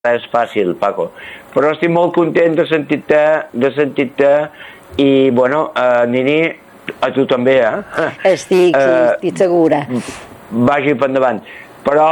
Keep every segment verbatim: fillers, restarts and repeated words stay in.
és fàcil, Paco. Però estic molt content de sentir-te, de sentir-te i, bueno, uh, Nini, a tu també, eh? Estic, uh, estic segura. Vagi per endavant. Però,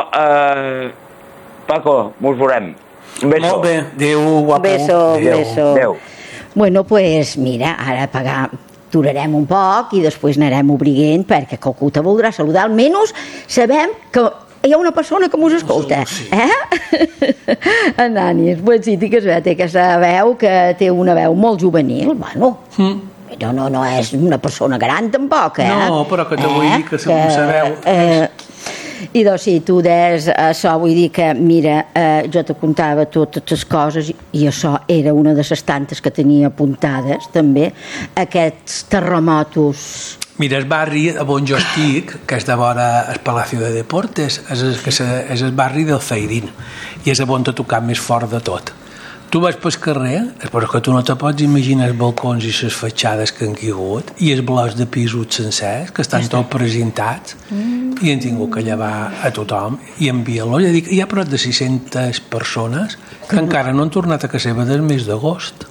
uh, Paco, mos veurem. Un beso. Molt bé, adéu, guapo. Beso, adéu. beso. Adéu. Bueno, pues mira, ara pagar... durarem un poc i després anarem obrint perquè qualcú te voldrà saludar. Almenys sabem que hi ha una persona que mos escolta. Eh? En Anis, pues sí, té que té aquesta veu que té una veu molt juvenil. Bueno, mm. no, no, no és una persona gran tampoc, eh? No, però que te vull dir que segons sabeu... Eh, I doncs sí, tu deies això, vull dir que, mira, eh, jo te contava totes les coses i això era una de les tantes que tenia apuntades, també, aquests terremotos. Mira, el barri on jo estic, que és de vora el Palacio de Deportes, és el, és el barri del Zairín, i és on t'ha tocat més fort de tot. Tu vas pel carrer, però que tu no te pots imaginar els balcons i les fatxades que han caigut i els blocs de pisos sencers que estan tots presentats mm. i han tingut que llevar a tothom i enviar-los. Ja dic, hi ha prop de sis-centes persones que mm. encara no han tornat a casa seva del mes d'agost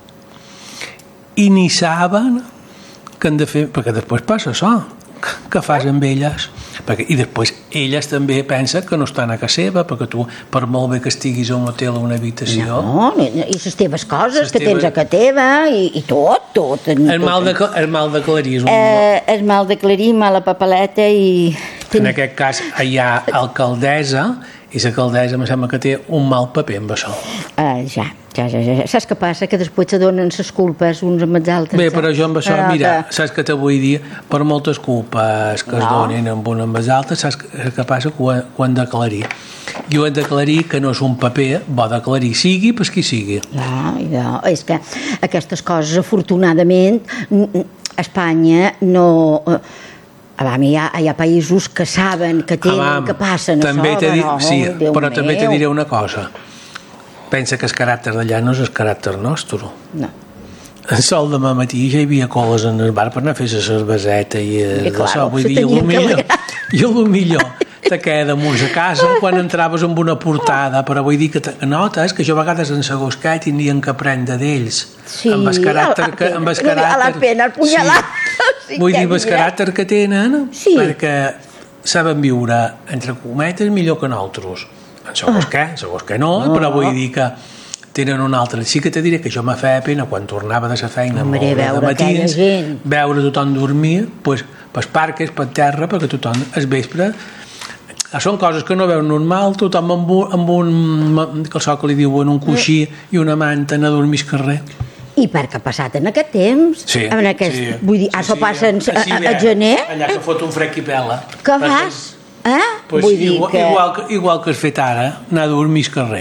i ni saben que han de fer, perquè després passa això, que fas amb elles, perquè, i després elles també pensen que no estan a casa seva, perquè tu, per molt bé que estiguis a un hotel o una habitació... No, i les teves coses que tens a casa teva i, i tot, tot. El mal de, el mal de Clarí és un... Eh, el mal de Clarí, mala papeleta i... En aquest cas hi ha alcaldessa i l'alcaldessa em sembla que té un mal paper amb això. Uh, ja, ja, ja, ja. Saps què passa? Que després se donen les culpes uns amb els altres. Bé, però jo amb això, però mira, que... saps què te vull dir? Per moltes culpes que no. es donin amb un amb els altres, saps què passa? Que ho, ho han d'aclarir. I ho han d'aclarir que no és un paper bo d'aclarir, sigui per qui sigui. No, no, és que aquestes coses, afortunadament, Espanya no... Abam, hi, ha, hi ha països que saben que tenen, Abam, que passen també això, di... però, sí, Déu però meu. també te diré una cosa. Pensa que el caràcter d'allà no és el caràcter nostre. No. El sol demà matí ja hi havia coles en el bar per anar a fer la cerveseta i el claro, sol, vull dir, el millor, i el millor te queda damunt a casa quan entraves amb una portada, però vull dir que notes que jo a vegades en segons què tindrien que aprendre d'ells, sí, amb el caràcter que, amb el caràcter, a la pena, el punyalar. Sí. Vull dir, amb el caràcter que tenen, sí. perquè saben viure, entre cometes, millor que nosaltres. En segons ah. què, segons què no, no, però vull dir que tenen un altre. Sí que te diré que jo me feia pena quan tornava de la feina Hombre, molt de matins, gent. veure tothom dormir, pues, pels parques, per terra, perquè tothom es vespre... Són coses que no veu normal, tothom amb un, amb un que el so que li diuen un coixí mm. i una manta a dormir al carrer. I perquè ha passat en aquest temps, sí, en aquest, sí, vull dir, sí, això sí, passa sí, a, a, a gener... Allà que fot un frec i pela. Què fas? Eh? Pues vull dir igual, que... igual, que, igual que has fet ara, anar a dormir al carrer.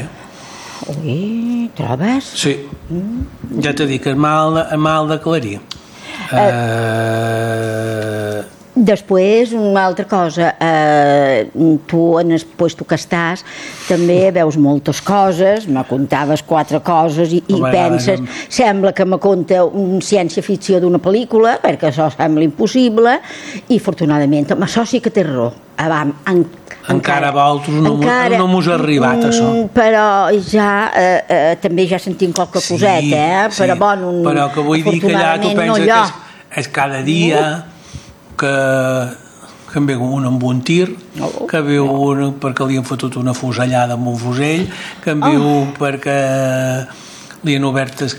Ui, trobes? Sí, mm. ja t'he dit que el mal, el mal de Clarí. Eh... Uh... Després, una altra cosa, eh, tu en el puesto que estàs també veus moltes coses, me contaves quatre coses i, i penses, no. Sembla que me conta una ciència-ficció d'una pel·lícula, perquè això sembla impossible, i afortunadament, amb això sí que té raó. Abans, en, encara, encara a vosaltres no, encara, no mos ha arribat, això. Però ja, eh, eh, també ja sentim qualque sí, coseta, eh? Sí, però, bon, un, però que vull dir que allà tu penses no que és, és cada dia... que, que en veu un amb un tir, oh, que veu oh. un perquè li han fotut una fusellada amb un fusell, que en veu oh. perquè li han obertes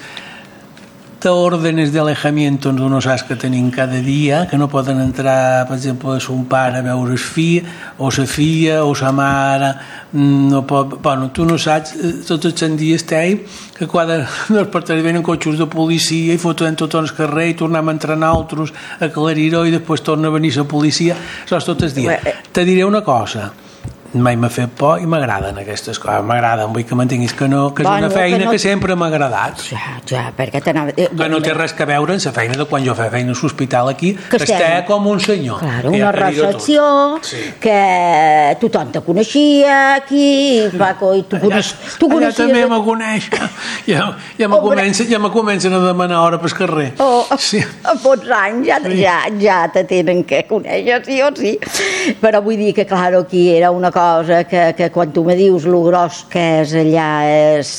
órdenes de alejamiento on no saps que tenim cada dia, que no poden entrar, per exemple, a son pare a veure el fill, o sa filla, o sa mare, no pot... Bueno, tu no saps, tots els dies t'hei que quan despertaré venen cotxos de policia i foten tot al carrer i tornem a entrar nosaltres a Clariró i després torna a venir la policia, això és tots els dies. Te diré una cosa, mai m'ha fet por i m'agraden aquestes coses, m'agraden, vull que m'entenguis que no, que és bueno, una feina que, no... que sempre m'ha agradat. Ja, ja, perquè t'anava... Eh, que no té res que veure amb la feina de quan jo feia feina a l'hospital aquí, que, que està com un senyor. Claro, una recepció, sí. Que tothom te coneixia aquí, Paco, i tu, allà, coneix, tu allà coneixies... també me coneix, ja, ja, me comença, ja me comencen a demanar hora pel carrer. Oh, sí. A pocs anys ja, sí. ja, ja te tenen que conèixer, sí o sí. Però vull dir que, clar, aquí era una cosa cosa que, que quan tu me dius lo gros que és allà és